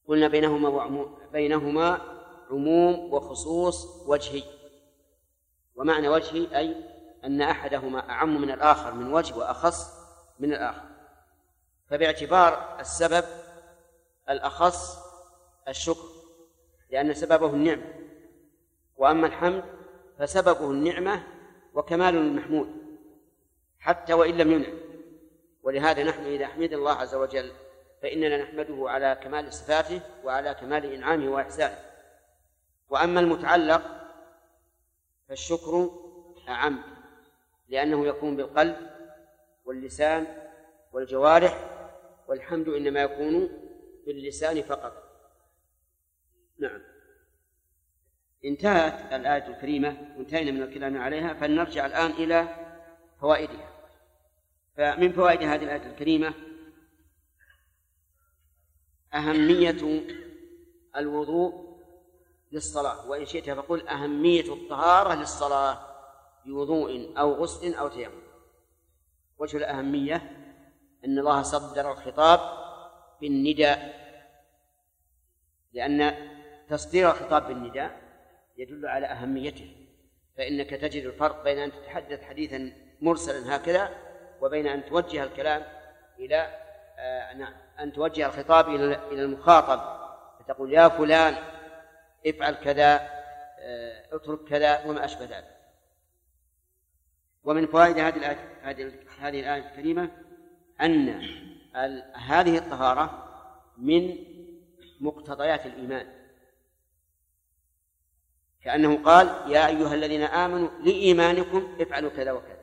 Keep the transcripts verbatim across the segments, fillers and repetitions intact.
قلنا بينهما وعموم بينهما عموم وخصوص وجهي، ومعنى وجهي أي أن أحدهما أعم من الآخر من وجه وأخص من الآخر. فباعتبار السبب الأخص الشكر لأن سببه النعمة، وأما الحمد فسببه النعمة وكمال المحمود حتى وإن لم ينعم. ولهذا نحن إذا حمد الله عز وجل فإننا نحمده على كمال صفاته وعلى كمال إنعامه وإحسانه. وأما المتعلق فالشكر أعم لأنه يكون بالقلب واللسان والجوارح، والحمد إنما يكون باللسان فقط. نعم. انتهت الآية الكريمة وانتهينا من الكلام عليها، فلنرجع الآن إلى فوائدها. فمن فوائد هذه الآية الكريمة أهمية الوضوء للصلاة، وإن شئت فقل أهمية الطهارة للصلاة بوضوء أو غسل أو تيمم. وجه الأهمية أن الله صدر الخطاب بالنداء، لأن تصدير الخطاب بالنداء يدل على أهميته، فإنك تجد الفرق بين أن تتحدث حديثا مرسلا هكذا وبين أن توجه الكلام إلى آه نعم أن توجه الخطاب إلى المخاطب فتقول يا فلان افعل كذا، آه اترك كذا وما أشبه ذلك. ومن فوائد هذه الآية هذه الآية الكريمة أن هذه الطهارة من مقتضيات الإيمان، كأنه قال يا أيها الذين آمنوا لإيمانكم افعلوا كذا وكذا.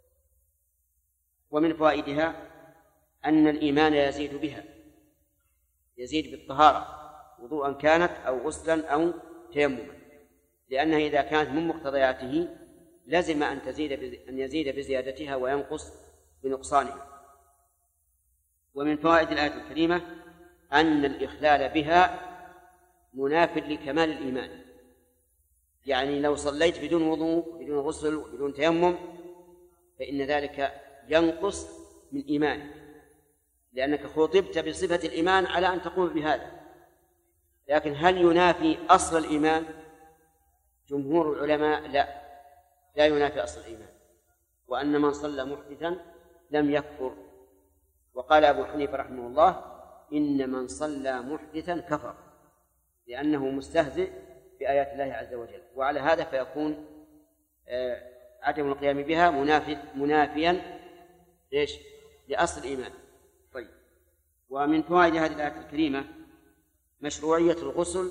ومن فوائدها أن الإيمان يزيد بها، يزيد بالطهارة وضوءا كانت أو غسلا أو تيمما، لأنها إذا كانت من مقتضياته لازم أن تزيد أن يزيد بزيادتها وينقص بنقصانها. ومن فوائد الآية الكريمة أن الإخلال بها مناف لكمال الإيمان، يعني لو صليت بدون وضوء بدون غسل بدون تيمم فإن ذلك ينقص من إيمانك، لأنك خطبت بصفة الإيمان على أن تقوم بهذا. لكن هل ينافي أصل الإيمان؟ جمهور العلماء لا لا ينافي أصل الإيمان، وأن من صلى محدثا لم يكفر. وقال أبو حنيفة رحمه الله إن من صلى محدثا كفر، لأنه مستهزئ بآيات الله عز وجل، وعلى هذا فيكون عدم القيام بها منافي منافيا ليش؟ لأصل الإيمان. طيب. ومن فوائد هذه الآية الكريمة مشروعية الغسل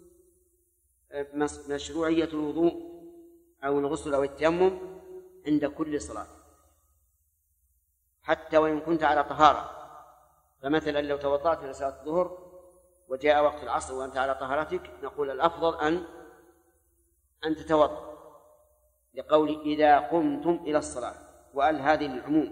مشروعية الوضوء أو الغسل أو التيمم عند كل صلاة، حتى وإن كنت على طهارة. فمثلا لو توضأت لصلاة الظهر وجاء وقت العصر وأنت على طهارتك نقول الأفضل أن أن تتوضأ، لقول إذا قمتم إلى الصلاة، وقال هذه للعموم.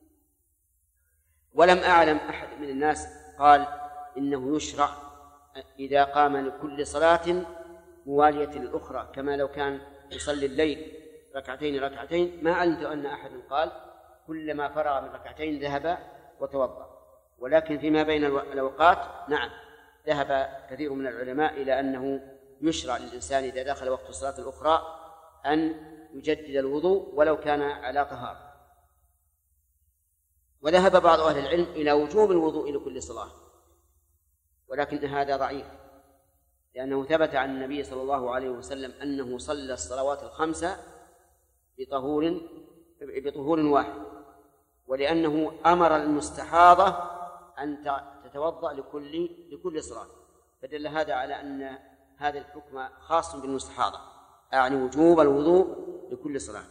ولم أعلم أحد من الناس قال إنه يشرع إذا قام لكل صلاة موالية للأخرى، كما لو كان يصلي الليل ركعتين ركعتين، ما علمت أن أحد قال كلما فرغ من ركعتين ذهب وتوضأ. ولكن فيما بين الأوقات نعم ذهب كثير من العلماء إلى أنه يشرع للإنسان إذا دخل وقت الصلاة الأخرى أن يجدد الوضوء ولو كان على طهارة. وذهب بعض أهل العلم إلى وجوب الوضوء لكل صلاة، ولكن هذا ضعيف، لأنه ثبت عن النبي صلى الله عليه وسلم أنه صلى الصلوات الخمسة بطهور بطهور واحد، ولأنه أمر المستحاضة أن تتوضأ لكل لكل صلاة، فدل هذا على أن هذا الحكم خاص بالمستحاضة، أعني وجوب الوضوء لكل صلاة.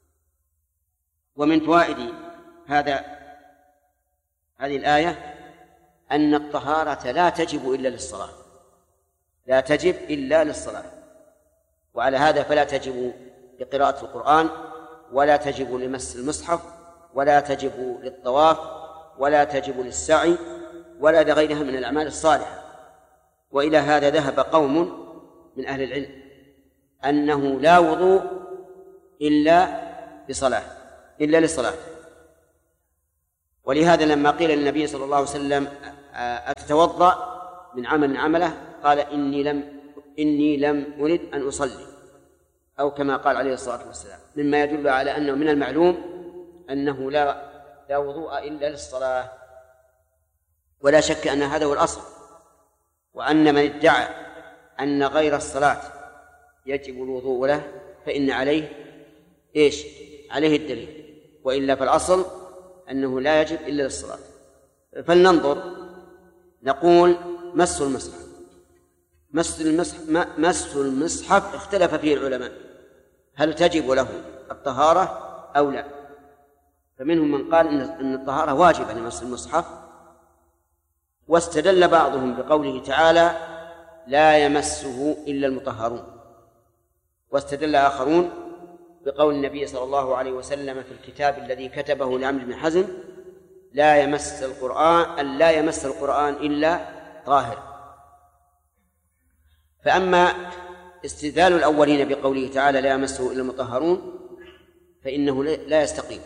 ومن فوائد هذا هذه الآية أن الطهارة لا تجب إلا للصلاة، لا تجب إلا للصلاة. وعلى هذا فلا تجب لقراءة القرآن، ولا تجب لمس المصحف، ولا تجب للطواف، ولا تجب للسعي، ولا لغيرها من الأعمال الصالحة. وإلى هذا ذهب قوم من أهل العلم أنه لا وضوء إلا بصلاة إلا للصلاة. ولهذا لما قيل للنبي صلى الله عليه وسلم أتتوضأ من عمل عمله قال إني لم إني لم أرد أن أصلي، أو كما قال عليه الصلاة والسلام، مما يدل على أنه من المعلوم أنه لا لا وضوء إلا للصلاة. ولا شك أن هذا هو الأصل، وأن من ادعى أن غير الصلاة يجب الوضوء له فإن عليه إيش؟ عليه الدليل، وإلا فالأصل أنه لا يجب إلا للصلاة. فلننظر، نقول مس المصحف. مس المصحف, مس المصحف اختلف فيه العلماء هل تجب له الطهارة أو لا. فمنهم من قال إن الطهارة واجبة لمس المصحف، واستدل بعضهم بقوله تعالى لا يمسه إلا المطهرون، واستدل آخرون بقول النبي صلى الله عليه وسلم في الكتاب الذي كتبه لعمرو بن حزم لا يمس القرآن أن لا يمس القرآن إلا طاهر. فأما استدلال الأولين بقوله تعالى لا يمسه إلا المطهرون فإنه لا يستقيم،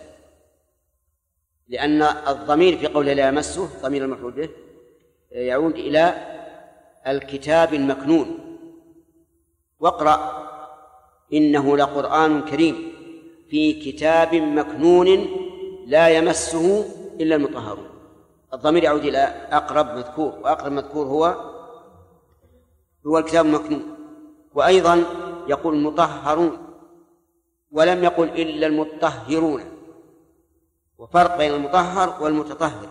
لأن الضمير في قوله لا يمسه ضمير المفعول به يعود إلى الكتاب المكنون. واقرأ إنه لقرآن كريم في كتاب مكنون لا يمسه إلا المطهرون. الضمير يعود إلى أقرب مذكور، وأقرب مذكور هو هو الكتاب المكنون. وأيضا يقول مطهرون ولم يقل إلا المطهرون، وفرق بين المطهر والمتطهر.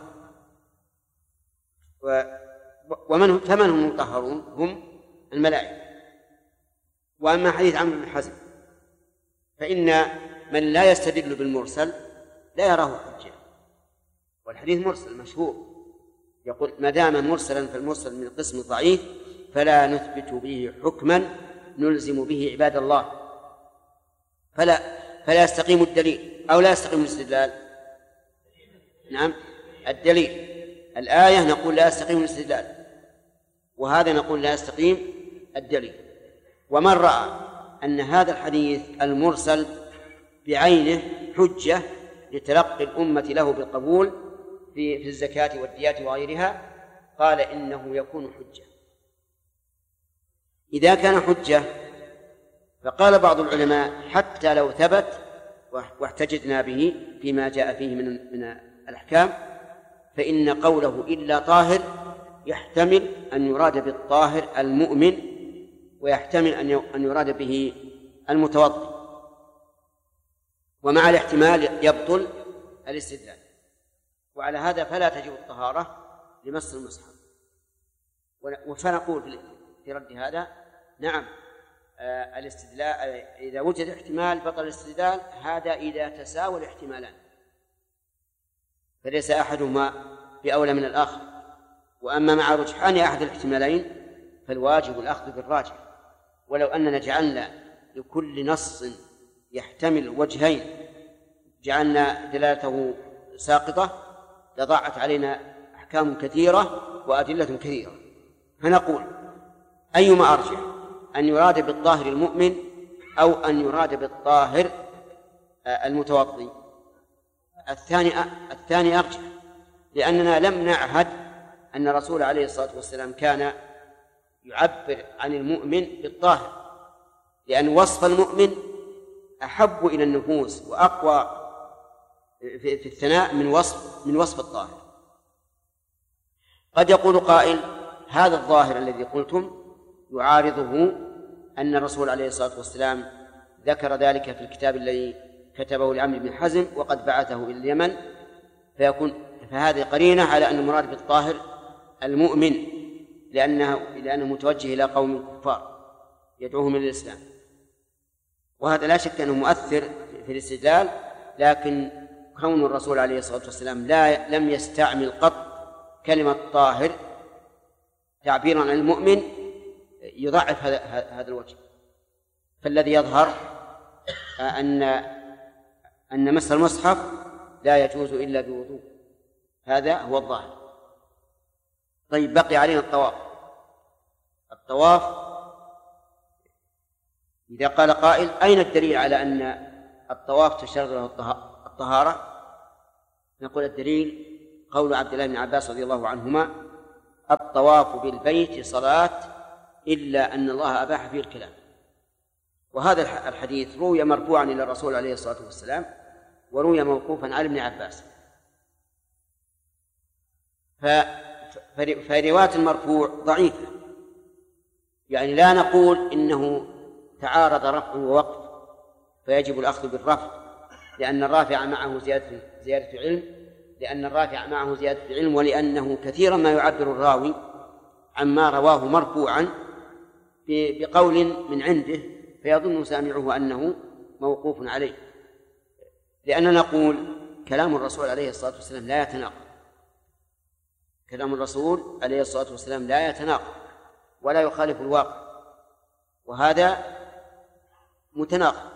ومن فمن هم المطهرون؟ هم الملائكة. وأما حديث عمرو بن حزم فإن من لا يستدل بالمرسل لا يراه حجة، والحديث مرسل مشهور، يقول ما دام مرسلا فالمرسل من قسم ضعيف فلا نثبت به حكما نلزم به عباد الله، فلا فلا يستقيم الدليل أو لا يستقيم الاستدلال. نعم الدليل الآية نقول لا يستقيم الاستدلال، وهذا نقول لا يستقيم الدليل. ومن رأى أن هذا الحديث المرسل بعينه حجة لتلقي الأمة له بالقبول في في الزكاة والديات وغيرها قال إنه يكون حجة. إذا كان حجة فقال بعض العلماء حتى لو ثبت واحتججنا به فيما جاء فيه من من الأحكام فإن قوله إلا طاهر يحتمل أن يراد بالطاهر المؤمن، ويحتمل أن يراد به المتوضئ، ومع الاحتمال يبطل الاستدلال. وعلى هذا فلا تجب الطهارة لمس المصحف. فنقول في رد هذا نعم آه الاستدلال إذا وجد احتمال بطل الاستدلال، هذا إذا تساوى الاحتمالان فليس أحدهما بأولى من الآخر. وأما مع رجحان أحد الاحتمالين فالواجب الأخذ بالراجح. ولو أننا جعلنا لكل نص يحتمل وجهين جعلنا دلالته ساقطة لضاعت علينا أحكام كثيرة وأدلة كثيرة. فنقول أيما أرجح، أن يراد بالطاهر المؤمن أو أن يراد بالطاهر المتوضئ؟ الثاني الثاني أرجح، لأننا لم نعهد أن الرسول عليه الصلاة والسلام كان يعبر عن المؤمن بالطاهر، لأن وصف المؤمن أحب إلى النفوس وأقوى في الثناء من وصف من وصف الطاهر. قد يقول قائل هذا الظاهر الذي قلتم يعارضه أن الرسول عليه الصلاة والسلام ذكر ذلك في الكتاب الذي كتبه لعمرو بن حزم وقد بعثه إلى اليمن، فيكون فهذه قرينة على أن المراد بالطاهر المؤمن، لأنه لأنه متوجه إلى قوم الكفار يدعوهم إلى الإسلام. وهذا لا شك أنه مؤثر في الاستدلال، لكن كون الرسول عليه الصلاة والسلام لا لم يستعمل قط كلمة طاهر تعبيرا عن المؤمن يضعف هذا هذا الوجه. فالذي يظهر أن أن مس المصحف لا يجوز إلا بوضوء، هذا هو الظاهر. طيب بقي علينا الطواف. الطواف إذا قال قائل أين الدليل على أن الطواف تشترط له الطهارة؟ نقول الدليل قول عبد الله بن عباس رضي الله عنهما الطواف بالبيت صلاة إلا أن الله أباح فيه الكلام. وهذا الحديث روي مرفوعا إلى الرسول عليه الصلاة والسلام، وروي موقوفا على ابن عباس. فرواية المرفوع ضعيفة، يعني لا نقول إنه تعارض رفع ووقف فيجب الأخذ بالرفع، لأن الرافع معه زيادة, زيادة علم لأن الرافع معه زيادة علم ولأنه كثيرا ما يعبر الراوي عما رواه مرفوعا بقول من عنده فيظن سامعه أنه موقوف عليه، لأننا نقول كلام الرسول عليه الصلاة والسلام لا يتناقض كلام الرسول عليه الصلاة والسلام لا يتناقض ولا يخالف الواقع، وهذا متناقض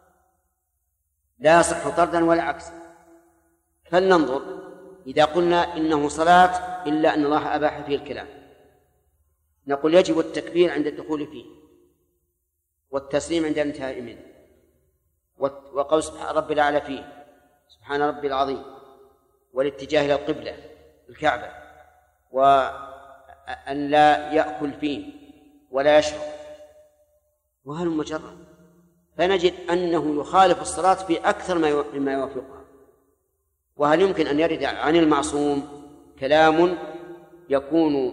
لا يصح طردا ولا عكسا. فلننظر، إذا قلنا إنه صلاة إلا أن الله أباح فيه الكلام، نقول يجب التكبير عند الدخول فيه، والتسليم عند الانتهاء منه، وقول سبحان ربي الأعلى فيه، سبحان ربي العظيم، والاتجاه إلى القبلة الكعبة، وأن لا يأكل فيه ولا يشرب، وهل مجرد. فنجد أنه يخالف الصلاة في أكثر مما يوافقها. وهل يمكن أن يرد عن المعصوم كلام يكون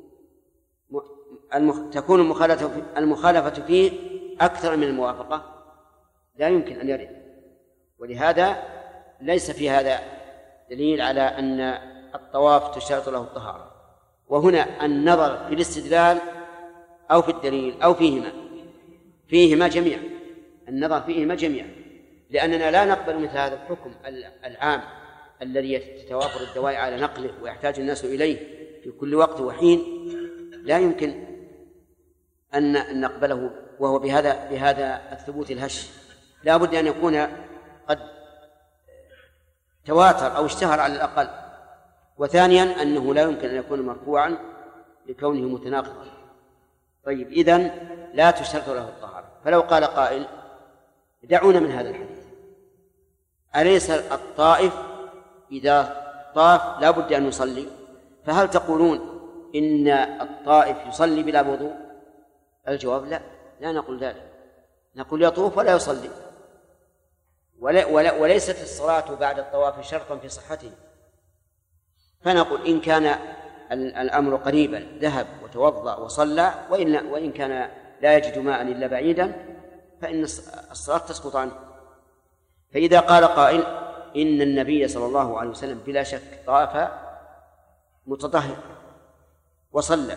تكون المخالفة فيه أكثر من الموافقة؟ لا يمكن أن يرد. ولهذا ليس في هذا دليل على أن الطواف تشترط له الطهارة. وهنا النظر في الاستدلال أو في الدليل أو فيهما فيهما جميعا النظر فيهما جميعا لأننا لا نقبل مثل هذا الحكم العام الذي تتوافر الدواء على نقله ويحتاج الناس إليه في كل وقت وحين، لا يمكن أن نقبله وهو بهذا بهذا الثبوت الهش. لا بد أن يكون قد تواتر أو اشتهر على الأقل. وثانيا أنه لا يمكن أن يكون مرفوعا لكونه متناقضا. طيب، إذن لا تشترط له الطهارة. فلو قال قائل دعونا من هذا الحديث، أليس الطائف إذا طاف لا بد أن يصلي؟ فهل تقولون إن الطائف يصلي بلا وضوء؟ الجواب لا، لا نقول ذلك، نقول يطوف ولا يصلي. ولا ولا وليست الصلاة بعد الطواف شرطا في صحته. فنقول إن كان الأمر قريبا ذهب وتوضأ وصلى، وإن, وإن كان لا يجد ماء إلا بعيدا فإن الصلاة تسقط عنه. فإذا قال قائل إن النبي صلى الله عليه وسلم بلا شك طاف متطهر وصلى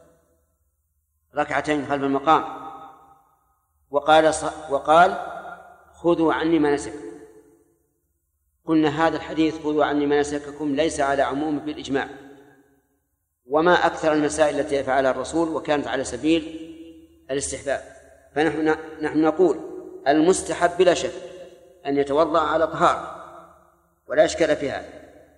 ركعتين خلف المقام وقال وقال خذوا عني مناسككم، قلنا هذا الحديث خذوا عني مناسككم ليس على عموم بالإجماع، وما أكثر المسائل التي يفعلها الرسول وكانت على سبيل الاستحباب. فنحن نحن نقول المستحب بلا شك أن يتوضأ على طهارة ولا إشكال في هذا.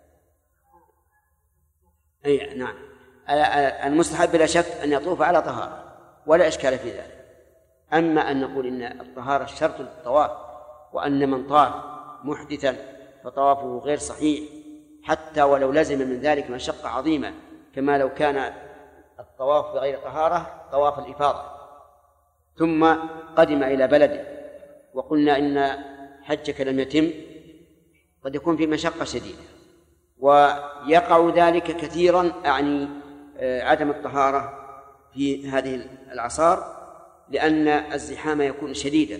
أي نعم، المستحب بلا شك أن يطوف على طهارة ولا إشكال في ذلك. أما أن نقول إن الطهارة شرط للطواف، وأن من طاف محدثا فطوافه غير صحيح حتى ولو لزم من ذلك مشقة عظيمة، كما لو كان الطواف بغير طهارة طواف الإفاضة ثم قدم إلى بلده وقلنا إن حجك لم يتم، قد يكون في مشقة شديدة، ويقع ذلك كثيرا، أعني عدم الطهارة في هذه الأعصار، لأن الزحام يكون شديدا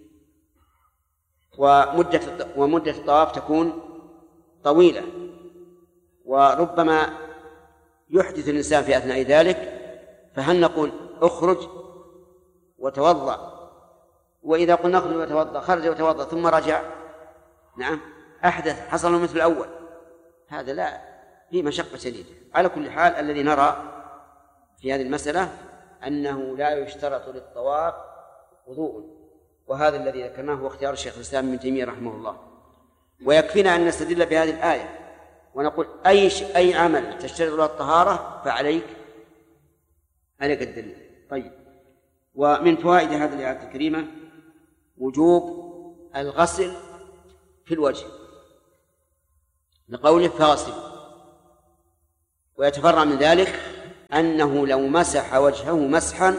ومدة ومدة الطواف تكون طويلة، وربما يحدث الإنسان في أثناء ذلك. فهل نقول اخرج وتوضأ، وإذا قلنا اخرج وتوضأ خرج وتوضأ ثم رجع، نعم أحدث حصل مثل الأول، هذا لا، فيه مشقة شديدة. على كل حال الذي نرى في هذه المسألة أنه لا يشترط للطواف وضوء، وهذا الذي ذكرناه هو اختيار الشيخ الإسلام ابن تيمية رحمه الله. ويكفينا أن نستدل بهذه الآية ونقول أي أي عمل تشترط له الطهارة فعليك عليك الدليل. طيب، ومن فوائد هذه الآية الكريمة وجوب الغسل في الوجه لقوله فاغسل، ويتفرع من ذلك أنه لو مسح وجهه مسحا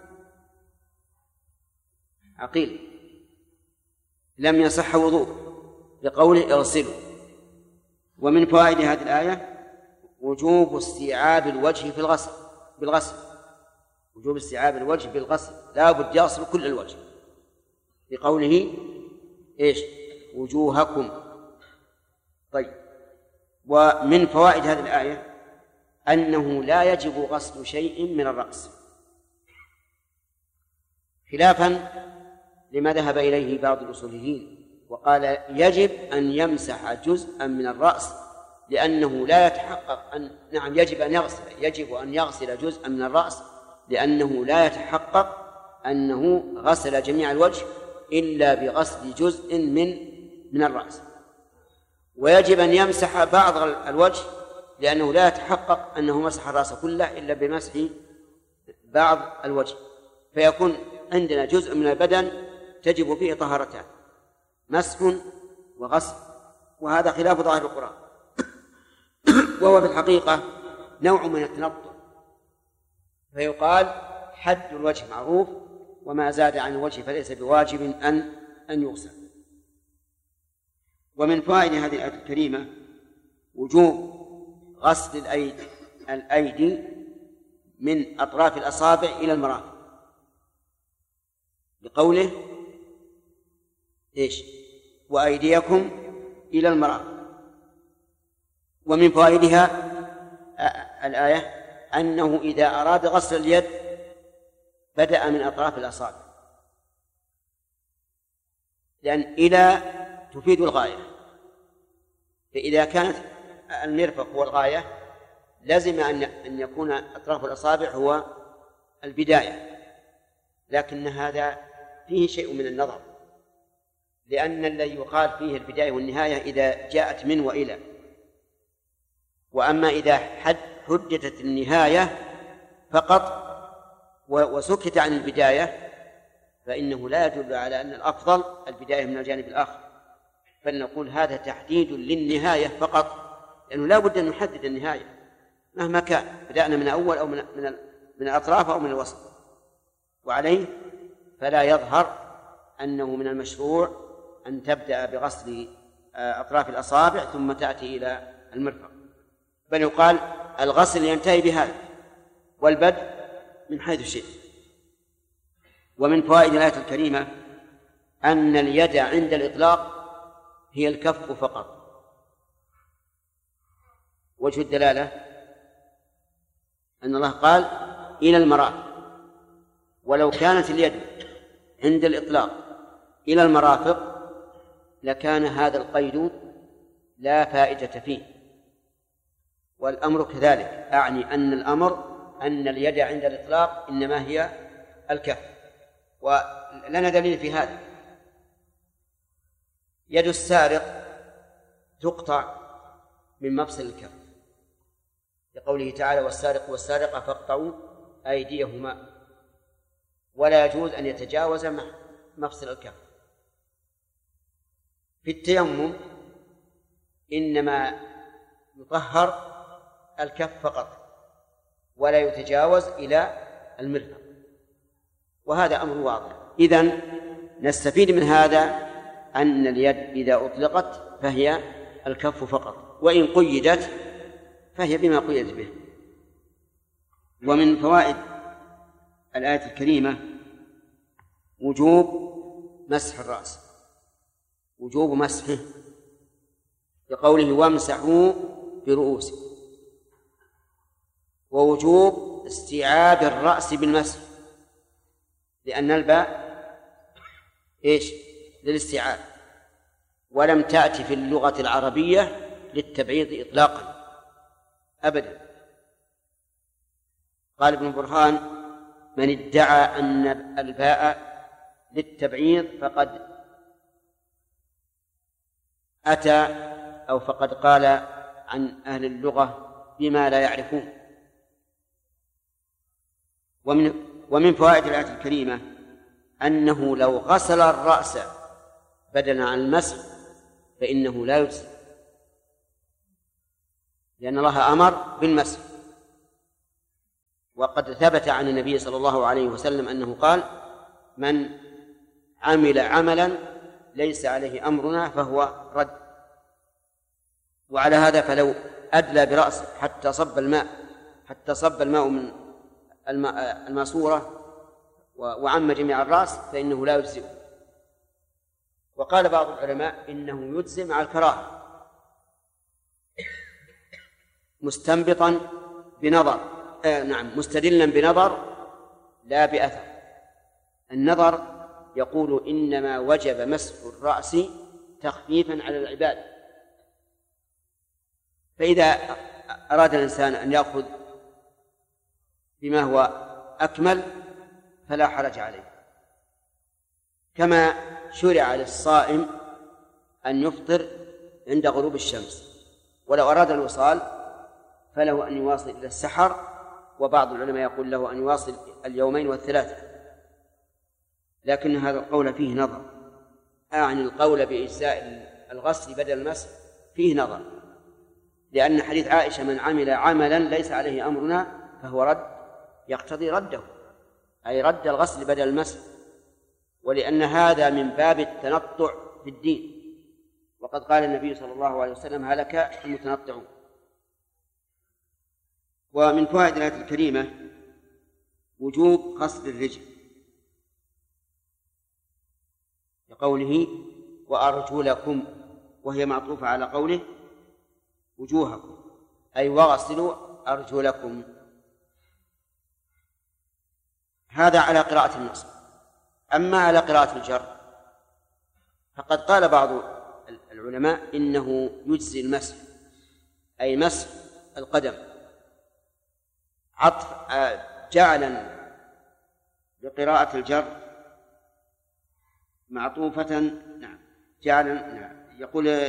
عقيل لم يصح وضوء بقوله اغسلوا. ومن فوائد هذه الآية وجوب استيعاب الوجه في الغسل بالغسل وجوب استيعاب الوجه بالغسل، لا بد يغسل كل الوجه بقوله إيش وجوهكم. طيب، ومن فوائد هذه الآية أنه لا يجب غسل شيء من الرأس، خلافا لما ذهب إليه بعض الأصوليين وقال يجب أن يمسح جزءا من الرأس، لأنه لا يتحقق أن نعم يجب أن يغسل يجب أن يغسل جزءا من الرأس، لأنه لا يتحقق أنه غسل جميع الوجه إلا بغسل جزء من من الرأس. ويجب أن يمسح بعض الوجه، لأنه لا يتحقق أنه مسح الرأس كله إلا بمسح بعض الوجه، فيكون عندنا جزء من البدن تجب فيه طهارتان، مسح وغسل، وهذا خلاف ظاهر القرآن، وهو في الحقيقة نوع من التنطع، فيقال حد الوجه معروف وما زاد عن الوجه فليس بواجب أن أن يغسل. ومن فوائد هذه الآية الكريمة وجوب غسل الأيدي, الأيدي من أطراف الأصابع إلى المرافق بقوله إيش وأيديكم إلى المرافق. ومن فوائدها الآية أنه إذا أراد غسل اليد بدأ من أطراف الأصابع، لأن إلى تفيد الغاية، فإذا كانت المرفق هو الغاية لازم أن يكون أطراف الأصابع هو البداية، لكن هذا فيه شيء من النظر، لأن الذي يقال فيه البداية والنهاية إذا جاءت من وإلى، وأما إذا حد حددت النهاية فقط وسكت عن البداية فإنه لا يدل على أن الأفضل البداية من الجانب الآخر، فلنقول هذا تحديد للنهاية فقط، لأنه لا بد أن نحدد النهاية مهما كان، بدأنا من أول أو من من من الأطراف أو من الوسط، وعليه فلا يظهر أنه من المشروع أن تبدأ بغسل أطراف الأصابع ثم تأتي إلى المرفق، بل يقال الغسل ينتهي بهذا والبدء من حيث شئت. ومن فوائد الآية الكريمة أن اليد عند الإطلاق هي الكف فقط. وجه الدلالة أن الله قال إلى المرافق، ولو كانت اليد عند الإطلاق إلى المرافق لكان هذا القيد لا فائدة فيه، والأمر كذلك، أعني أن الأمر أن اليد عند الإطلاق إنما هي الكف، ولنا دليل في هذا. يد السارق تقطع من مفصل الكف لقوله تعالى والسارق والسارقة فاقطعوا أيديهما، ولا يجوز أن يتجاوز مفصل الكف. في التيمم إنما يطهر الكف فقط ولا يتجاوز إلى المرفق، وهذا أمر واضح. إذن نستفيد من هذا أن اليد إذا أطلقت فهي الكف فقط، وإن قيدت فهي بما قيدت به. ومن فوائد الآية الكريمة وجوب مسح الرأس، وجوب مسحه بقوله وامسحوا برؤوسكم، ووجوب استيعاب الرأس بالمسح، لأن الباء إيش للاستيعاب، ولم تأتي في اللغة العربية للتبعيض إطلاقا أبدا. قال ابن برهان من ادعى أن الباء للتبعيض فقد أتى أو فقد قال عن أهل اللغة بما لا يعرفون. ومن, ومن فوائد الآية الكريمة أنه لو غسل الرأس بدلا عن المسح فإنه لا يجزي، لأن الله أمر بالمسح. وقد ثبت عن النبي صلى الله عليه وسلم أنه قال: من عمل عملا ليس عليه أمرنا فهو رد. وعلى هذا فلو أدلى برأسه حتى صب الماء حتى صب الماء من الماسورة وعم جميع الرأس فإنه لا يجزئ. وقال بعض العلماء إنه يجزئ مع الكراهة مستنبطا بنظر آه نعم مستدلا بنظر لا بأثر. النظر يقول إنما وجب مسح الرأس تخفيفا على العباد، فإذا أراد الإنسان أن يأخذ بما هو أكمل فلا حرج عليه، كما شرع للصائم أن يفطر عند غروب الشمس، ولو أراد الوصال فله أن يواصل إلى السحر، وبعض العلماء يقول له أن يواصل اليومين والثلاثة، لكن هذا القول فيه نظر. أعني القول بإجزاء الغسل بدل المسح فيه نظر، لأن حديث عائشة: من عمل عملا ليس عليه أمرنا فهو رد، يقتضي رده، أي رد الغسل بدل المسح، ولأن هذا من باب التنطع في الدين، وقد قال النبي صلى الله عليه وسلم: هلك المتنطعون. ومن فوائد الآية الكريمة وجوب غسل الرجل، لقوله: وأرجلكم، وهي معطوفة على قوله: وجوهكم، أي وغسلوا أرجلكم. هذا على قراءة النصب. أما على قراءة الجر فقد قال بعض العلماء إنه يجزي المسح، أي مسح القدم، عطف جعلا بقراءة الجر معطوفة. نعم جعلا نعم. يقول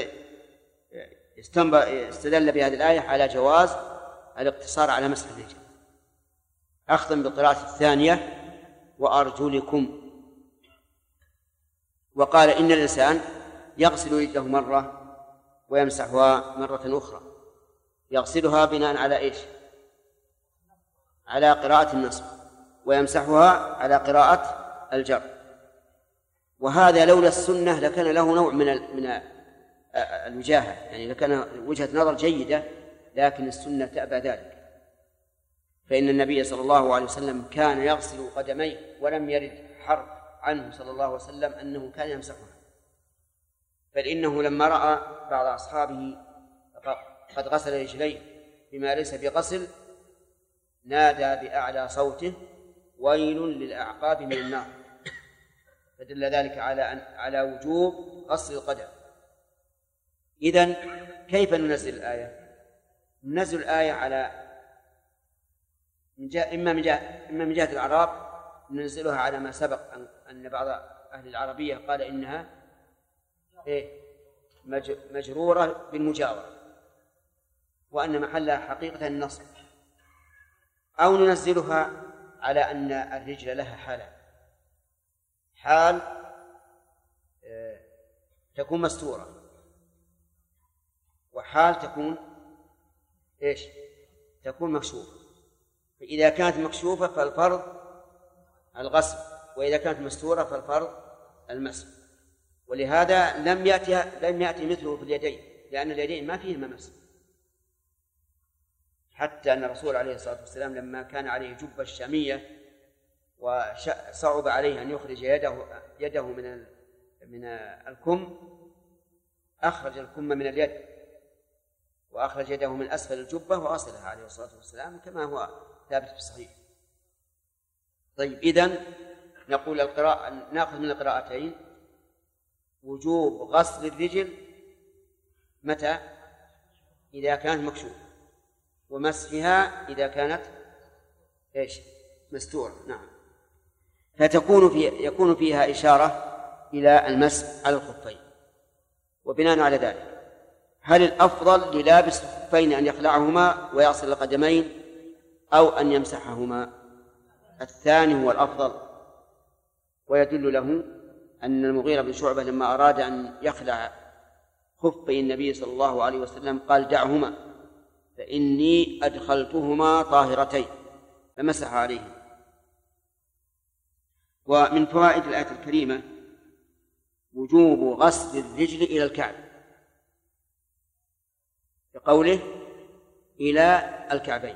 استدل بهذه الآية على جواز الاقتصار على مسح الرجل، أخذا بالقراءة الثانية: وأرجلكم. وقال: إن الإنسان يغسل يده مرة ويمسحها مرة أخرى، يغسلها بناء على إيش؟ على قراءة النصب، ويمسحها على قراءة الجر. وهذا لولا السنة لكان له نوع من من الوجاهة، يعني لكان وجهة نظر جيدة، لكن السنة تأبى ذلك، فإن النبي صلى الله عليه وسلم كان يغسل قدميه، ولم يرد حرف عنه صلى الله عليه وسلم أنه كان يمسحها، بل إنه لما رأى بعض أصحابه قد غسل رجليه بما ليس بغسل نادى بأعلى صوته: ويل للأعقاب من النار، فدل ذلك على على وجوب غسل القدم. إذن كيف ننزل الآية؟ ننزل الآية على إما من جهة إما من جهة الأعراب، ننزلها على ما سبق أن بعض أهل العربية قال إنها إيه مجرورة بالمجاورة، وأن محلها حقيقة النصب، أو ننزلها على أن الرجل لها حالة: حال تكون مستورة، وحال تكون إيش؟ تكون مكشوفة. فإذا كانت مكشوفة فالفرض الغسل، وإذا كانت مستورة فالفرض المسح. ولهذا لم يأتي لم يأتي مثله في اليدين، لأن اليدين ما فيهما مسح، حتى أن الرسول عليه الصلاة والسلام لما كان عليه جبة الشامية وصعب عليه أن يخرج يده يده من من الكم، أخرج الكم من اليد وأخرج يده من أسفل الجبة وغسلها عليه الصلاة والسلام، كما هو ثابت في الصحيح. طيب، إذن نقول القراءة نأخذ من القراءتين وجوب غسل الرجل متى؟ إذا كانت مكشوفة، ومسحها إذا كانت إيش؟ مستورة. نعم. فتكون في يكون فيها إشارة إلى المسح على الخفين. وبناء على ذلك، هل الأفضل للابس الخفين أن يخلعهما ويغسل القدمين أو أن يمسحهما؟ الثاني هو الأفضل، ويدل له أن المغيرة بن شعبة لما أراد أن يخلع خفي النبي صلى الله عليه وسلم قال: دعهما فإني أدخلتهما طاهرتين. فمسح عليه. ومن فوائد الآية الكريمة وجوب غسل الرجل إلى الكعب، بقوله إلى الكعبين.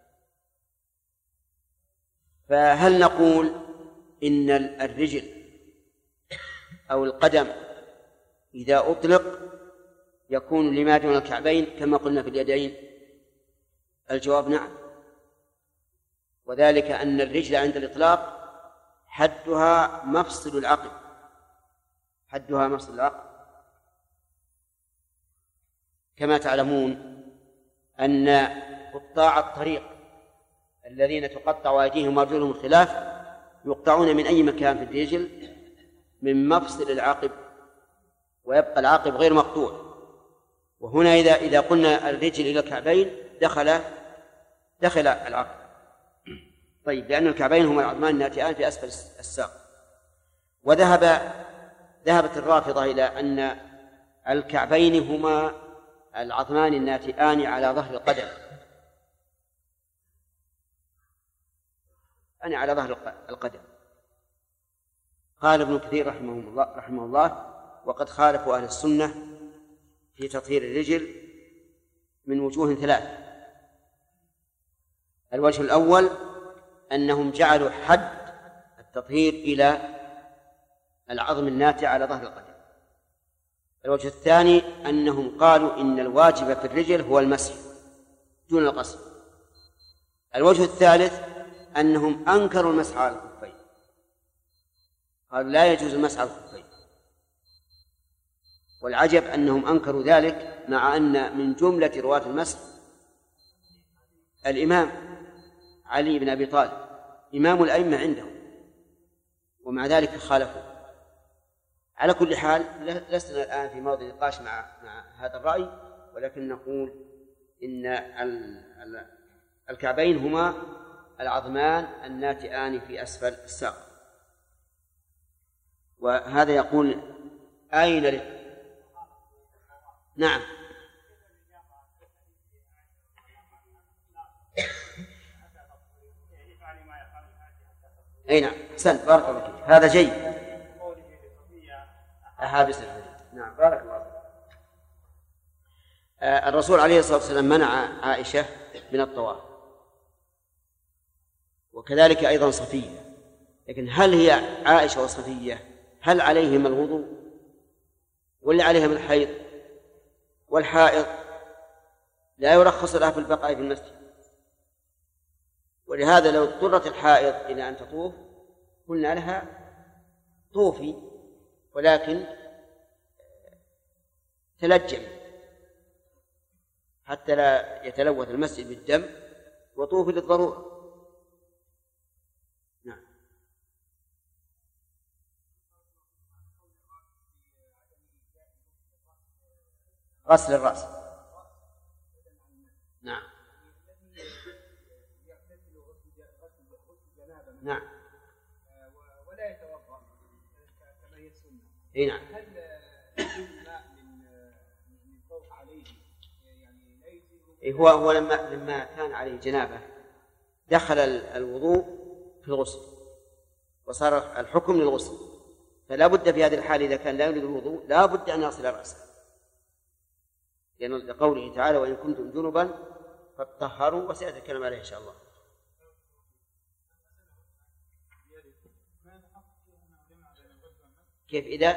فهل نقول إن الرجل أو القدم إذا أطلق يكون لما دون الكعبين كما قلنا في اليدين؟ الجواب نعم، وذلك أن الرجل عند الإطلاق حدها مفصل العقل، حدها مفصل العقل. كما تعلمون أن قطاع الطريق الذين تقطع أيديهم وأرجلهم الخلاف يقطعون من أي مكان في الرجل؟ من مفصل العقب، ويبقى العقب غير مقطوع. وهنا إذا إذا قلنا الرجل إلى الكعبين دخل دخل العقب. طيب، لأن الكعبين هما العظمان الناتئان في أسفل الساق. وذهب ذهبت الرافضة إلى أن الكعبين هما العظمان الناتئان على ظهر القدم، أنا على ظهر القدم. قال ابن كثير رحمه الله, رحمه الله وقد خالفوا أهل السنة في تطهير الرجل من وجوه ثلاث. الوجه الأول أنهم جعلوا حد التطهير إلى العظم الناتئ على ظهر القدم. الوجه الثاني أنهم قالوا إن الواجب في الرجل هو المسح دون الغسل. الوجه الثالث أنهم أنكروا المسح على الخفين، قالوا لا يجوز المسح على الخفين. والعجب أنهم أنكروا ذلك مع أن من جملة رواة المسح الإمام علي بن أبي طالب إمام الأئمة عندهم، ومع ذلك خالفوا. على كل حال لسنا الآن في موضع نقاش مع مع هذا الرأي، ولكن نقول إن الكعبين هما العظمان الناتئان في أسفل الساق. وهذا يقول أين لك؟ نعم، أي نعم، أحسنت، بارك الله فيك، هذا جيد. أحابس الحديث، نعم، بارك الله فيك. آه الرسول عليه الصلاة والسلام منع عائشة من الطواف، وكذلك أيضا صفية. لكن هل هي عائشة وصفية هل عليهم الوضوء ولا عليهم الحيض؟ والحائض لا يرخص لها في البقاء في المسجد، ولهذا لو اضطرت الحائض إلى أن تطوف قلنا لها طوفي، ولكن تلجم حتى لا يتلوث المسجد بالدم، وطوفي للضرورة. نعم. غسل الرأس، نعم نعم، ولا يتوضأ كما هي السنة. اي نعم. هل يجوز الماء من فوق عليه؟ يعني لا يجوز. هو هو لما لما كان عليه جنابه دخل الوضوء في الغسل وصار الحكم للغسل، فلا بد في هذه الحال إذا كان لا يريد الوضوء لا بد أن يغسل رأسه، لأن قوله تعالى وإن كنتم جنبا فاطهروا، وسيأتي الكلام عليه إن شاء الله. كيف إذا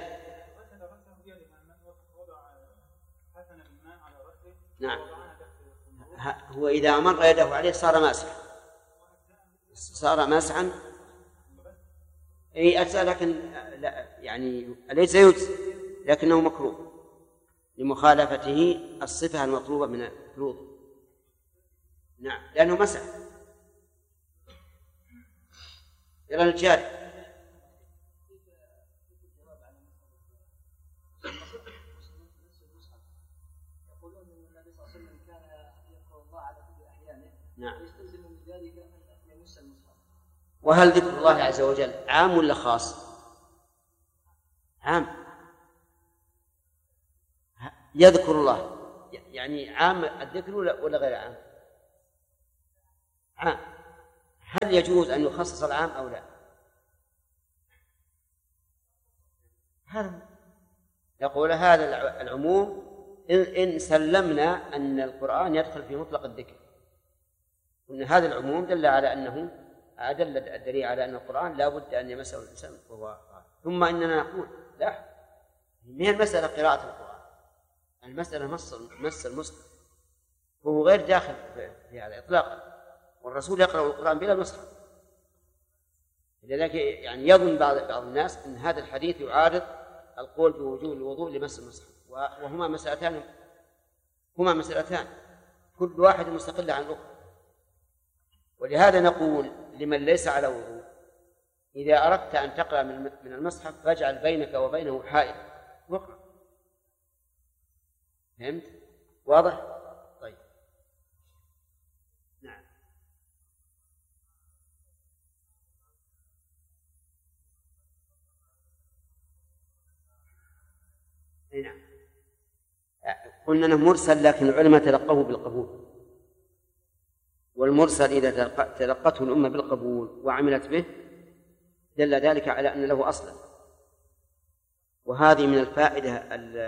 نعم هو إذا أمر يده عليه صار ماسحا، صار ماسحا أي أجزاء، لكن لا يعني ليس يجزي، لكنه مكروه لمخالفته الصفة المطلوبة من الوضوء. نعم، لأنه مسح. يرى الجاري نعم. وهل ذكر الله عز وجل عام ولا خاص؟ عام، يذكر الله يعني عام الذكر ولا غير عام؟ عام. هل يجوز أن يخصص العام أو لا؟ هذا يقول هذا العموم إن سلمنا أن القرآن يدخل في مطلق الذكر، وأن هذا العموم دل على أنه أدل الدليل على أن القرآن لا بد أن يمسه الإنسان وهو. ثم إننا نقول لا، ما هي المسألة قراءة القرآن، المسألة مس مس المصحف، وهو غير داخل في هذا إطلاقا، والرسول يقرأ القرآن بلا مصحف. لذلك يعني يظن بعض بعض الناس أن هذا الحديث يعارض القول بوجوب الوضوء لمس المصحف، وهما مسألتان هما مسألتان كل واحد مستقل عن الأخرى. ولهذا نقول لمن ليس على وضوء إذا أردت أن تقرأ من المصحف فاجعل بينك وبينه حائل واقرأ. فهمت؟ واضح؟ طيب نعم. نعم قلنا أنه مرسل، لكن العلماء تلقوه بالقبول، والمرسل إذا تلقته الأمة بالقبول وعملت به دل ذلك على أن له أصلا. وهذه من الفائدة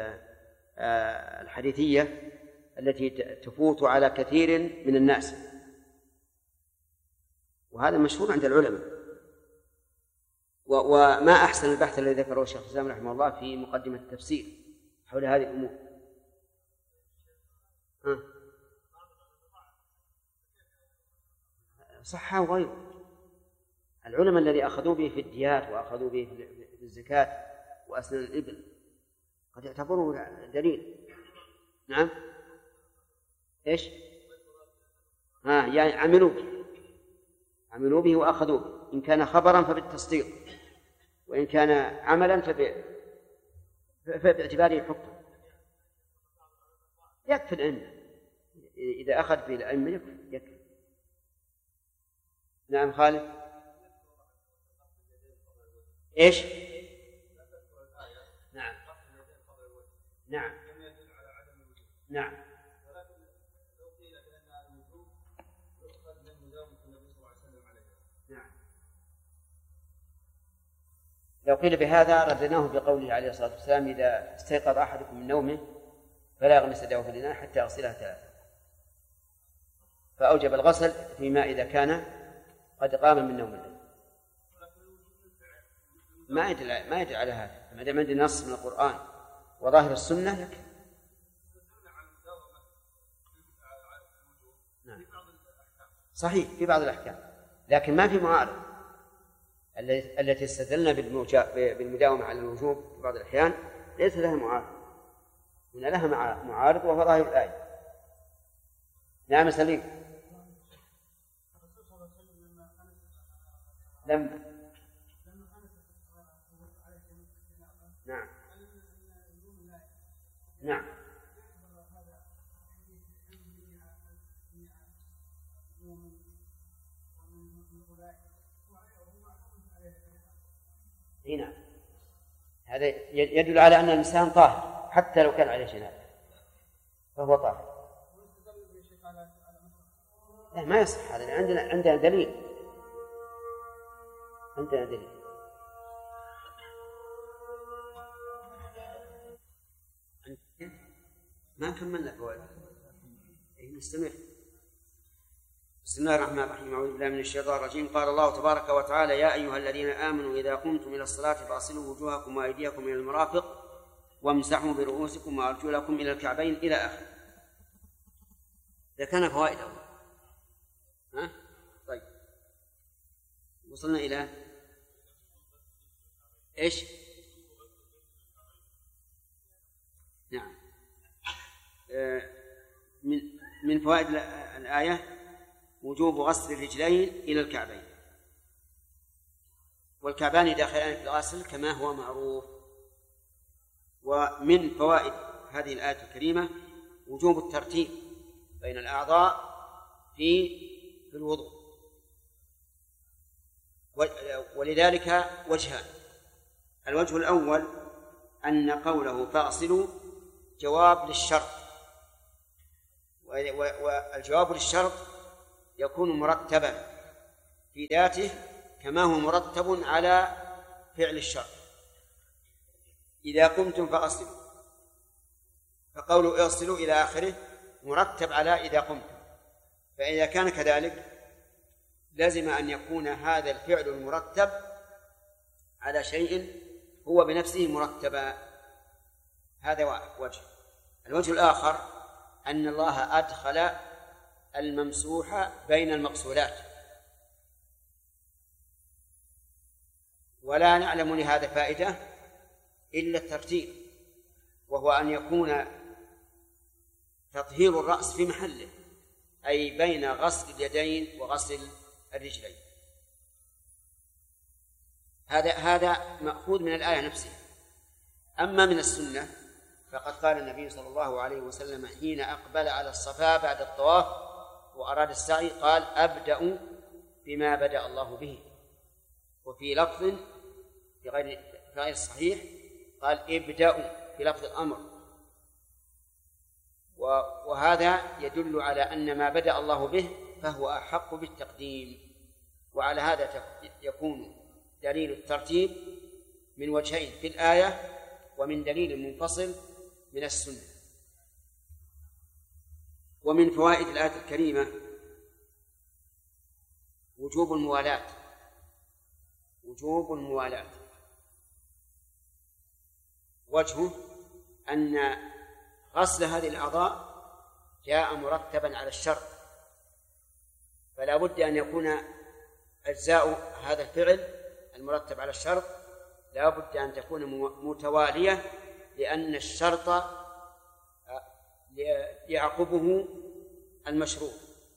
الحديثية التي تفوت على كثير من الناس، وهذا مشهور عند العلماء. وما أحسن البحث الذي ذكره الشيخ الإسلام رحمه الله في مقدمة التفسير حول هذه الأمور. ها. صحة وغيره، العلماء الذي أخذوا به في الديات وأخذوا به في الزكاة وأسنان الإبل قد يعتبروا دليل. نعم إيش؟ ها يعني عملوا به عملوا به وأخذوا به، إن كان خبرا فبالتصديق، وإن كان عملا فباعتباره حكم. يكفي العلم إذا أخذ به العلم يكفي, يكفي. نعم خالد. إيش؟ نعم نعم نعم نعم لو قيل بهذا ردناه بقوله عليه الصلاة والسلام: إذا استيقظ أحدكم من نومه فلا يغمس يده في الإناء حتى يغسلها ثلاثة، فأوجب الغسل فيما إذا كان قد قام من نوم الليل. ما يدل ما يدل على هذا، ما دام عندنا نص من القرآن وظاهر السنة يكفي. نعم. صحيح في بعض الأحكام، لكن ما في معارض. التي استدلنا بالمداومة على الوجوب في بعض الأحيان ليس لها معارض، إن لها معارض وهو ظاهر الآية. نعم سليم. لم نعم نعم هنا هذا يدل على أن الإنسان طاهر حتى لو كان عليه جنابة فهو طاهر. لا ما يصح هذا، عندنا عندنا دليل عندنا دليل ما كملنا فوائد. نستمر. بسم الله الرحمن الرحيم. أعوذ بالله من الشيطان الرجيم. قال الله تبارك وتعالى: يا أيها الذين آمنوا إذا قمتم إلى الصلاة فاغسلوا وجوهكم وأيديكم إلى المرافق وامسحوا برؤوسكم وأرجلكم إلى الكعبين إلى آخره. إذا كان فوائد أول. ها؟ طيب وصلنا إلى إيش؟ نعم من من فوائد الآية وجوب غسل الرجلين إلى الكعبين، والكعبان داخلان في الغسل كما هو معروف. ومن فوائد هذه الآية الكريمة وجوب الترتيب بين الأعضاء في في الوضوء، ولذلك وجهان. الوجه الأول أن قوله فاغسلوا جواب للشرط، والجواب للشرط يكون مرتبا في ذاته كما هو مرتب على فعل الشر. إذا قمتم فأصلوا، فقولوا اغسلوا إلى آخره مرتب على إذا قمتم. فإذا كان كذلك لازم أن يكون هذا الفعل المرتب على شيء هو بنفسه مرتبا. هذا وجه. الوجه الآخر أن الله أدخل الممسوح بين المغسولات، ولا نعلم لهذا فائدة إلا الترتيب، وهو أن يكون تطهير الرأس في محله، أي بين غسل اليدين وغسل الرجلين. هذا هذا مأخوذ من الآية نفسها. أما من السنة فقد قال النبي صلى الله عليه وسلم حين أقبل على الصفا بعد الطواف وأراد السعي قال أبدأ بما بدأ الله به، وفي لفظ في غير في غير الصحيح قال ابدأوا في لفظ الأمر. وهذا يدل على أن ما بدأ الله به فهو أحق بالتقديم. وعلى هذا يكون دليل الترتيب من وجهين في الآية ومن دليل منفصل من السنة. ومن فوائد الآية الكريمة وجوب الموالاة وجوب الموالاة وجهه أن غسل هذه الأعضاء جاء مرتبا على الشرط، فلا بد أن يكون أجزاء هذا الفعل المرتب على الشرط لا بد أن تكون متوالية، لأن الشرط يعقبه المشروط.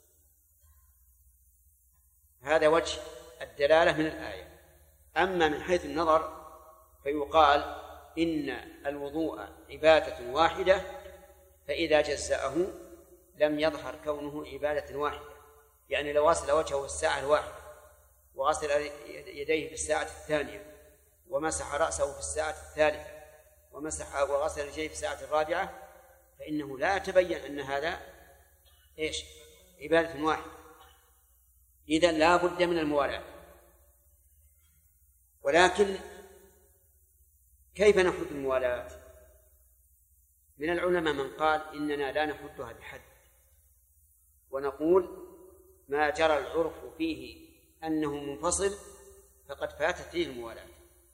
هذا وجه الدلالة من الآية. أما من حيث النظر فيقال إن الوضوء عبادة واحدة، فإذا جزأه لم يظهر كونه عبادة واحدة. يعني لو غسل وجهه في الساعة الواحدة وغسل يديه في الساعة الثانية ومسح رأسه في الساعة الثالثة ومسح وغسل رجليه في الساعة الرابعة فإنه لا يتبين أن هذا إيش عبادة واحدة. إذن لا بد من الموالاة. ولكن كيف نحد الموالاة؟ من العلماء من قال إننا لا نحدها بحد، ونقول ما جرى العرف فيه أنه منفصل فقد فاتت فيه الموالاة،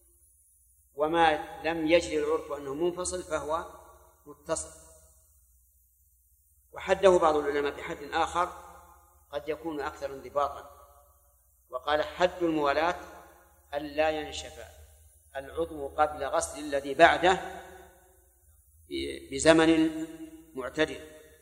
وما لم يجري العرف أنه منفصل فهو متصل. وحده بعض العلماء بحد آخر قد يكون أكثر انضباطا، وقال حد الموالاة ألا ينشف العضو قبل غسل الذي بعده بزمن معتدل.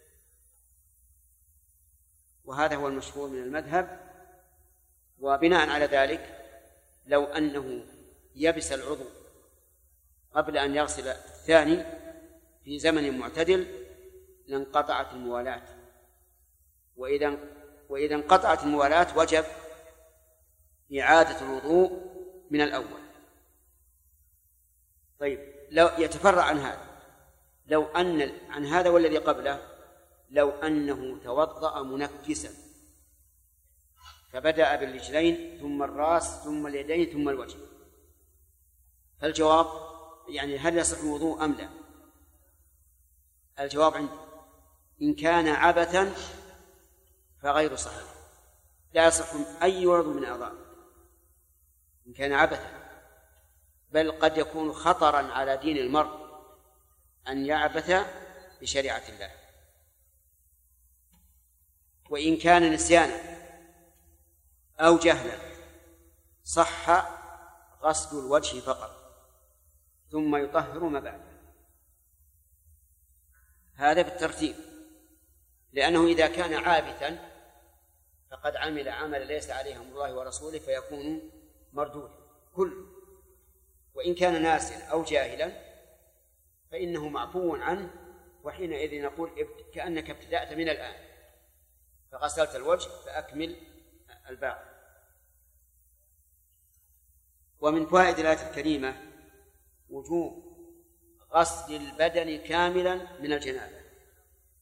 وهذا هو المشهور من المذهب. وبناء على ذلك لو أنه يبس العضو قبل أن يغسل الثاني في زمن معتدل لانقطعت الموالاة، وإذا وإذا انقطعت الموالاة وجب إعادة الوضوء من الأول. طيب لو يتفرع عن هذا لو أن عن هذا والذي قبله لو أنه توضأ منكسا فبدأ بالرجلين ثم الرأس ثم اليدين ثم الوجه، فالجواب يعني هل يصح الوضوء أم لا؟ الجواب عندي إن كان عبثا فغير صحيح، لا يصح أي عضو من أعضاء إن كان عبثا، بل قد يكون خطرا على دين المرء أن يعبث بشريعة الله. وإن كان نسيانا أو جهلا صح غسل الوجه فقط ثم يطهر ما بعده. هذا بالترتيب، لأنه إذا كان عابثا فقد عمل عمل ليس عليه أمر الله ورسوله فيكون مردود كله. وإن كان ناسيا أو جاهلا فإنه معفو عنه، وحينئذ نقول كأنك ابتدأت من الآن فغسلت الوجه فأكمل الباقي. ومن فوائد الآية الكريمة وجوب غسل البدن كاملا من الجنابة،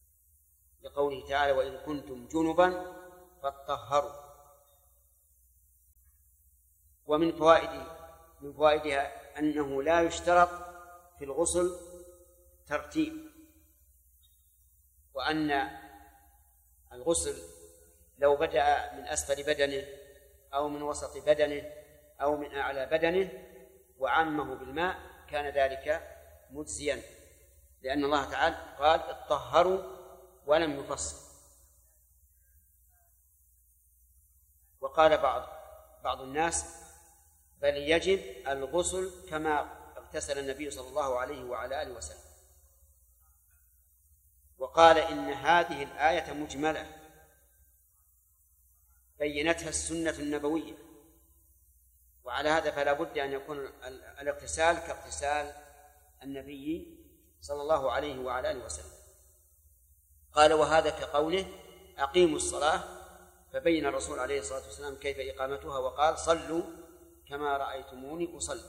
لقوله تعالى وإن كنتم جنبا فاطهروا. ومن فوائده من فوائدها أنه لا يشترط في الغسل ترتيب، وأن الغسل لو بدأ من أسفل بدنه أو من وسط بدنه أو من أعلى بدنه وعمه بالماء كان ذلك مجزيا، لأن الله تعالى قال اطهروا ولم يفصل. وقال بعض بعض الناس بل يجب الغسل كما اغتسل النبي صلى الله عليه وعلى آله وسلم، وقال إن هذه الآية مجملة بينتها السنة النبوية، وعلى هذا فلا بد أن يكون الاغتسال كاغتسال النبي صلى الله عليه وعلى آله وسلم. قال وهذا كقوله أقيموا الصلاة، فبين الرسول عليه الصلاة والسلام كيف إقامتها وقال صلوا كما رأيتموني أصلي،